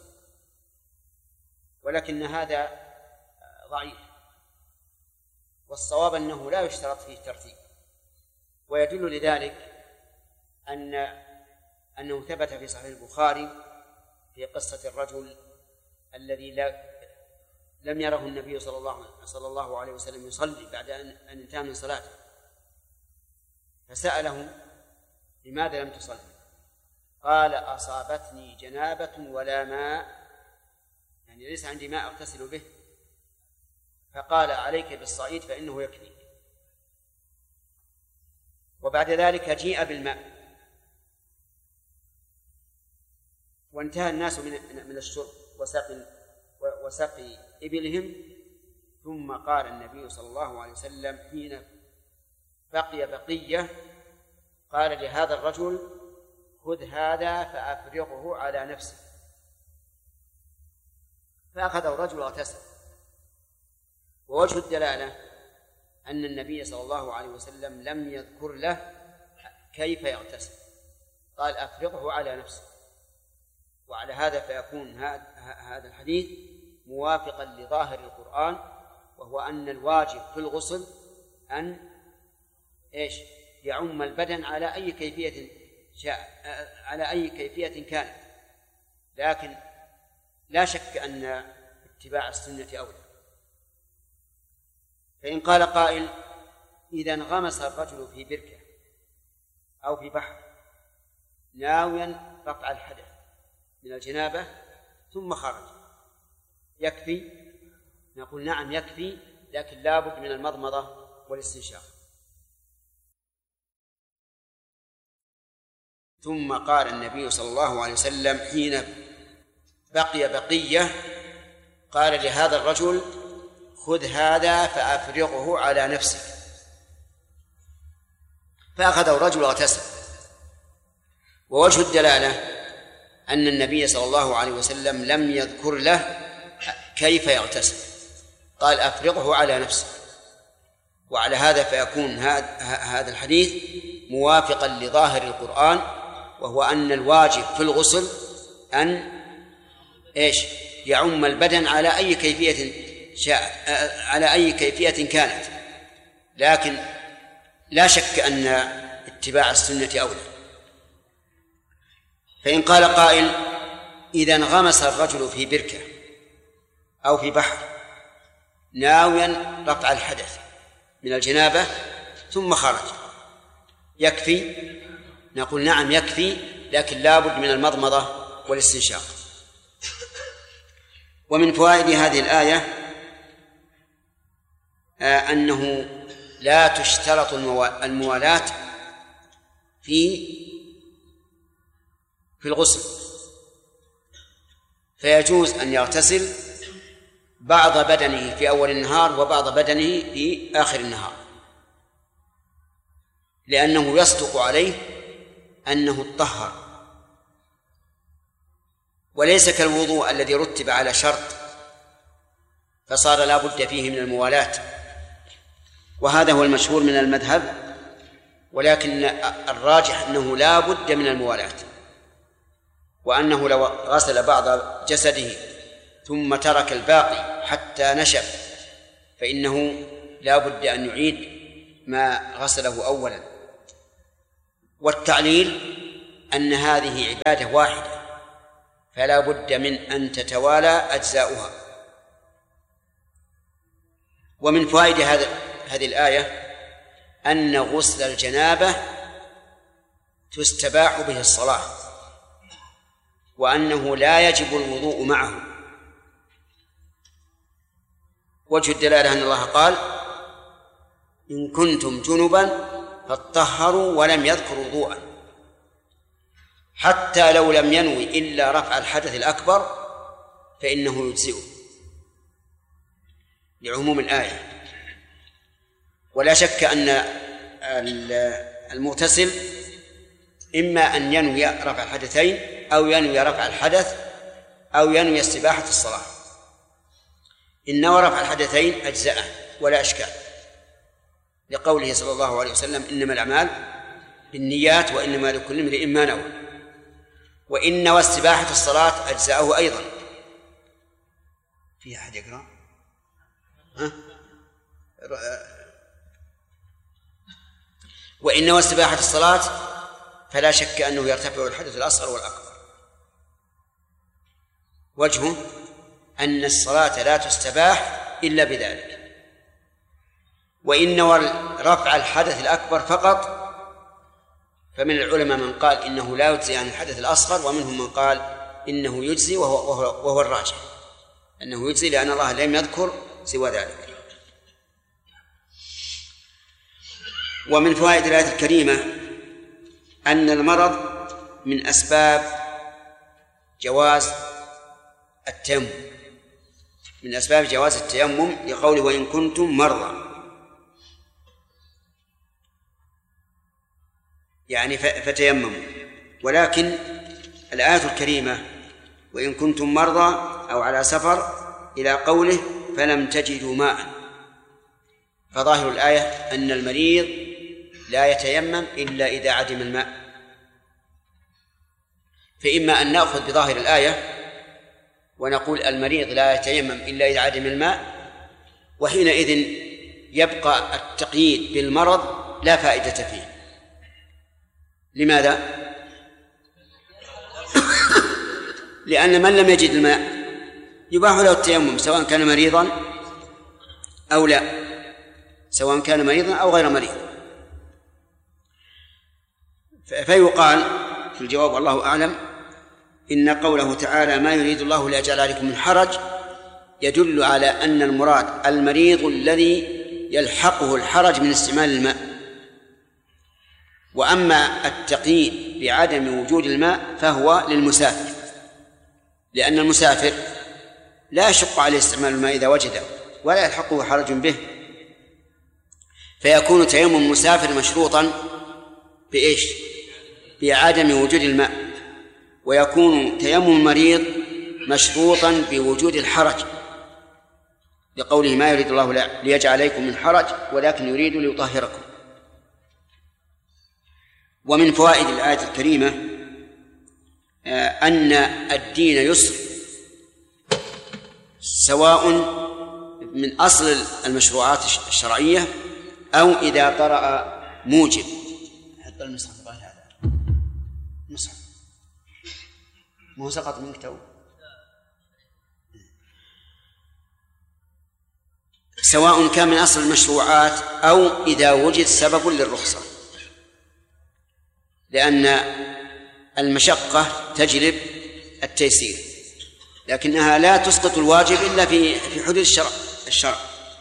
ولكن هذا ضعيف، والصواب أنه لا يشترط فيه ترتيب. ويدل لذلك أن أنه ثبت في صحيح البخاري في قصة الرجل الذي لا لم يره النبي صلى الله صلى الله عليه وسلم يصلي بعد أن انتهى من صلاته، فسأله لماذا لم تصلي؟ قال أصابتني جنابة ولا ماء، يعني ليس عندي ماء أغتسل به. فقال عليك بالصعيد فإنه يكفيك. وبعد ذلك جيء بالماء وانتهى الناس من الشرب وسقي وسقي إبلهم، ثم قال النبي صلى الله عليه وسلم حين بقي بقية قال لهذا الرجل خذ هذا فأفرغه على نفسه، فأخذه الرجل واغتسل. ووجه الدلالة أن النبي صلى الله عليه وسلم لم يذكر له كيف يغتسل، قال أفرغه على نفسه. وعلى هذا فيكون هذا الحديث موافقا لظاهر القرآن، وهو أن الواجب في الغسل أن إيش يعم البدن على أي كيفية شاء على أي كيفية كانت، لكن لا شك أن اتباع السنة أولى. فإن قال قائل إذا انغمس الرجل في بركة أو في بحر ناويا رفع الحدث من الجنابة ثم خرج يكفي؟ نقول نعم يكفي، لكن لا بد من المضمضة والاستنشاق. ثم قال النبي صلى الله عليه وسلم حين بقي بقية قال لهذا الرجل خذ هذا فأفرغه على نفسك، فأخذه الرجل واغتسل. ووجه الدلالة أن النبي صلى الله عليه وسلم لم يذكر له كيف يغتسل، قال أفرغه على نفسه. وعلى هذا فيكون هذا الحديث موافقا لظاهر القرآن، وهو أن الواجب في الغسل أن إيش يعم البدن على أي كيفية شاء على أي كيفية كانت، لكن لا شك أن اتباع السنة أولى. فإن قال قائل إذا انغمس الرجل في بركة أو في بحر ناويا رفع الحدث من الجنابة ثم خرج يكفي؟ نقول نعم يكفي، لكن لا بد من المضمضة والاستنشاق. ومن فوائد هذه الآية أنه لا تشترط الموالاة في في الغسل، فيجوز أن يغتسل بعض بدنه في أول النهار وبعض بدنه في آخر النهار، لأنه يصدق عليه أنه اطهر، وليس كالوضوء الذي رتب على شرط فصار لا بد فيه من الموالاة. وهذا هو المشهور من المذهب، ولكن الراجح أنه لا بد من الموالاة، وأنه لو غسل بعض جسده ثم ترك الباقي حتى نشف فإنه لا بد أن يعيد ما غسله أولا. والتعليل أن هذه عبادة واحدة فلا بد من أن تتوالى أجزاؤها. ومن فوائد هذا هذه الآية أن غسل الجنابة تستباح به الصلاة، وأنه لا يجب الوضوء معه. وجه الدلالة أن الله قال: إن كنتم جنبا فاطهروا، ولم يذكر وضوءا، حتى لو لم ينوي إلا رفع الحدث الأكبر فإنه يجزئه لعموم الآية. ولا شك أن المغتسل إما أن ينوي رفع الحدثين أو ينوي رفع الحدث أو ينوي استباحة الصلاة. إن نوى رفع الحدثين أجزأه ولا أشكال، لقوله صلى الله عليه وسلم: إنما الأعمال بالنيات وإنما لكل امرئ ما نوى. وإن نوى استباحة الصلاة أجزأه أيضا. في أحد يقرأ؟ ها؟ وإن نوى استباحة الصلاة فلا شك أنه يرتفع الحدث الأصغر والأكبر. وجهه أن الصلاة لا تستباح إلا بذلك. وإن نوى رفع الحدث الأكبر فقط فمن العلماء من قال إنه لا يجزي عن الحدث الأصغر، ومنهم من قال إنه يجزي، وهو, وهو, وهو الراجح أنه يجزي، لأن الله لم يذكر سوى ذلك. ومن فوائد الآية الكريمة أن المرض من أسباب جواز التيمم، من أسباب جواز التيمم، لقوله: وإن كنتم مرضى، يعني فتيمموا. ولكن الآية الكريمة وإن كنتم مرضى أو على سفر إلى قوله فلم تجدوا ماء، فظاهر الآية أن المريض لا يتيمم إلا إذا عدم الماء. فإما أن نأخذ بظاهر الآية ونقول المريض لا يتيمم إلا إذا عدم الماء، وحينئذ يبقى التقييد بالمرض لا فائدة فيه. لماذا؟ لأن من لم يجد الماء يباح له التيمم سواء كان مريضا أو لا، سواء كان مريضا أو غير مريض. فيقال في الجواب والله أعلم إن قوله تعالى: ما يريد الله ليجعل عليكم من حرج، يدل على أن المراد المريض الذي يلحقه الحرج من استعمال الماء. وأما التقييد بعدم وجود الماء فهو للمسافر، لأن المسافر لا يشق عليه استعمال الماء إذا وجده ولا يلحقه حرج به، فيكون تيمم المسافر مشروطا بإيش؟ بعدم وجود الماء، ويكون تيمم المريض مشروطا بوجود الحرج، لقوله: ما يريد الله ليجعل عليكم من حرج ولكن يريد ليطهركم. ومن فوائد الآية الكريمة أن الدين يسر، سواء من أصل المشروعات الشرعية أو إذا طرأ موجب. حط المصحف بعد هذا المصحف مو سقط منك تو. سواء كان من أصل المشروعات أو إذا وجد سبب للرخصة، لأن المشقة تجلب التيسير، لكنها لا تسقط الواجب إلا في في حدود الشرع الشرع.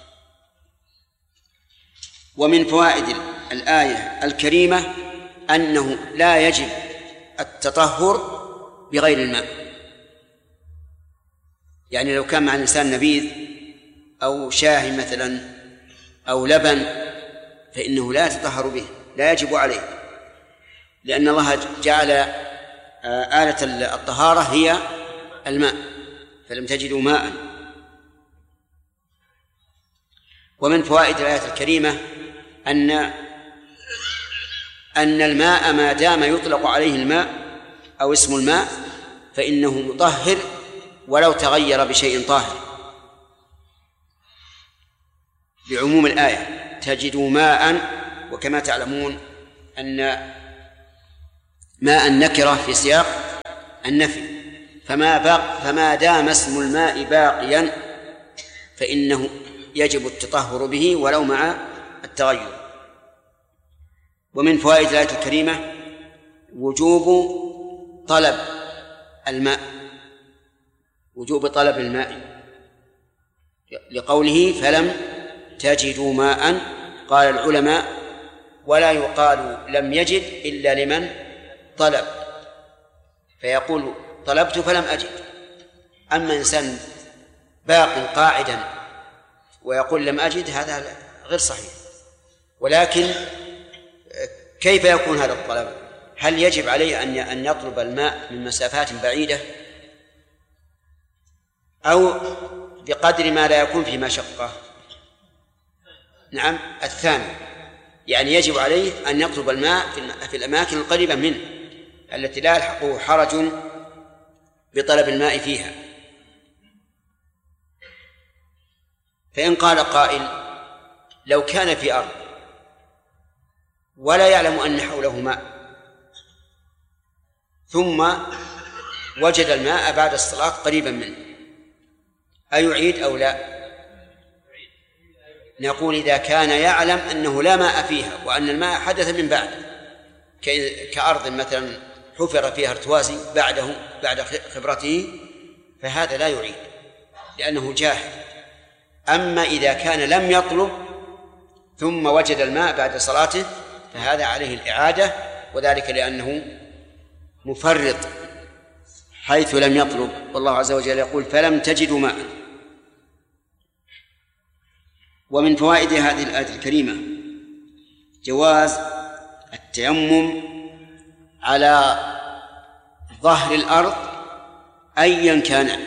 ومن فوائد الآية الكريمة أنه لا يجب التطهر بغير الماء. يعني لو كان مع الإنسان نبيذ أو شاهي مثلا أو لبن فإنه لا يتطهر به، لا يجب عليه، لأن الله جعل آلة الطهارة هي الماء، فلم تجدوا ماء. ومن فوائد الآية الكريمة أن أن الماء ما دام يطلق عليه الماء أو اسم الماء فإنه مطهر ولو تغير بشيء طاهر، بعموم الآية: تجدوا ماء. وكما تعلمون أن ماء النكرة في سياق النفي، فما, باق فما دام اسم الماء باقيا فإنه يجب التطهر به ولو مع التغير. ومن فوائد الآية الكريمة وجوب طلب الماء وجوب طلب الماء لقوله فلم تجدوا ماء. قال العلماء ولا يقال لم يجد إلا لمن طلب، فيقول طلبت فلم أجد. أما إنسان باق قاعدا ويقول لم أجد هذا غير صحيح. ولكن كيف يكون هذا الطلب؟ هل يجب عليه أن يطلب الماء من مسافات بعيدة أو بقدر ما لا يكون في مشقة؟ نعم الثاني، يعني يجب عليه أن يطلب الماء في الأماكن القريبة منه التي لا يلحقه حرج بطلب الماء فيها. فإن قال قائل لو كان في أرض ولا يعلم أن حوله ماء ثم وجد الماء بعد الصلاة قريبا منه أيعيد أو لا؟ نقول إذا كان يعلم أنه لا ماء فيها وأن الماء حدث من بعد، كأرض مثلا حفر فيها ارتوازي بعده بعد خبرته، فهذا لا يعيد لأنه جاهل. أما إذا كان لم يطلب ثم وجد الماء بعد صلاته فهذا عليه الإعادة، وذلك لأنه مفرط حيث لم يطلب. والله عز وجل يقول فلم تجدوا ماء. ومن فوائد هذه الآية الكريمة جواز التيمم على ظهر الأرض أيا كان،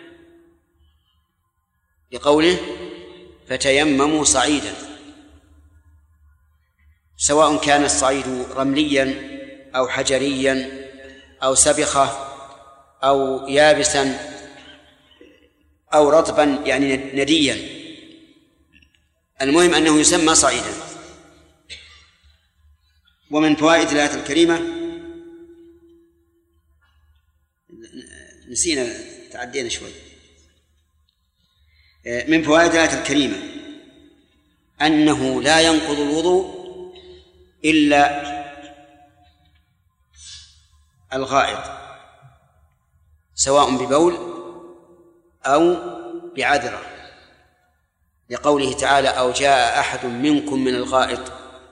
لقوله فتيمموا صعيدا، سواء كان الصعيد رمليا أو حجريا أو سبخة أو يابسا أو رطبا يعني نديا، المهم أنه يسمى صعيدا. ومن فوائد الآية الكريمة نسينا تعدينا شوي. من فوائد الآية الكريمة أنه لا ينقض الوضوء إلا الغائط سواء ببول أو بعذرة، لقوله تعالى أو جاء أحد منكم من الغائط،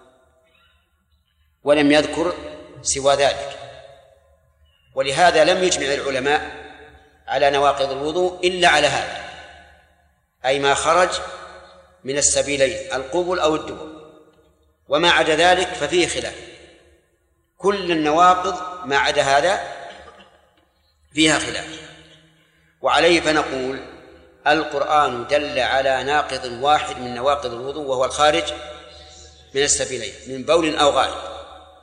ولم يذكر سوى ذلك. ولهذا لم يجمع العلماء على نواقض الوضوء إلا على هذا، أي ما خرج من السبيلين القبل أو الدبر، وما عدا ذلك ففيه خلاف. كل النواقض ما عدا هذا فيها خلاف. وعليه فنقول القرآن دل على ناقض واحد من نواقض الوضوء وهو الخارج من السبيلين من بول أو غائط،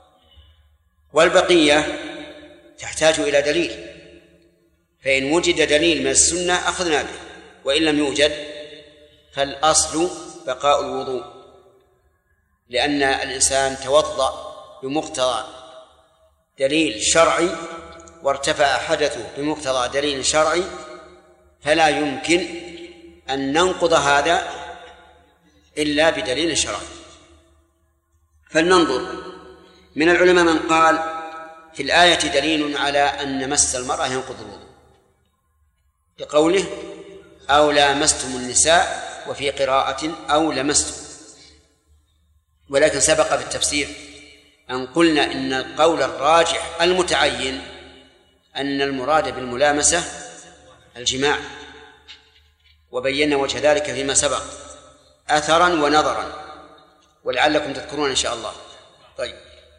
والبقية تحتاج إلى دليل، فإن وجد دليل من السنة أخذنا به، وإن لم يوجد فالأصل بقاء الوضوء، لأن الإنسان توضأ بمقتضى دليل شرعي وارتفع حدثه بمقتضى دليل شرعي، فلا يمكن أن ننقض هذا إلا بدليل شرعي. فلننظر. من العلماء من قال في الآية دليل على أن مس المرأة ينقض الوضوء، بقوله أو لامستم النساء، وفي قراءة أو لمستم. ولكن سبق بالتفسير أن قلنا إن القول الراجح المتعين أن المراد بالملامسة الجماع، وبينا وجه ذلك فيما سبق أثرا ونظرا، ولعلكم تذكرون إن شاء الله. طيب،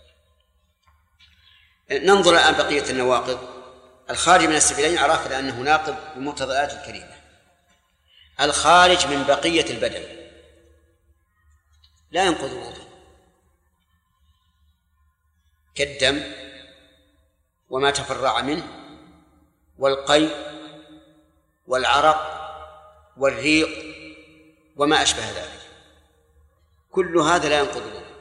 ننظر الآن بقية النواقض. الخارج من السبيلين عرفنا أنه ناقض بمقتضى الآية الكريمة. الخارج من بقية البدن لا ينقض الوضوء، كالدم وما تفرع منه والقيء والعرق والريق وما أشبه ذلك، كل هذا لا ينقض الوضوء.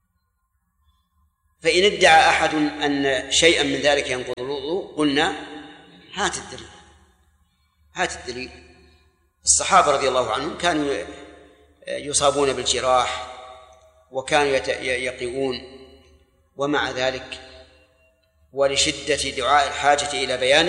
فإن ادعى أحد أن شيئا من ذلك ينقض الوضوء قلنا هات الدليل هات الدليل. الصحابة رضي الله عنهم كانوا يصابون بالجراح وكانوا يقيؤون، ومع ذلك ولشدة دعاء الحاجة إلى بيانه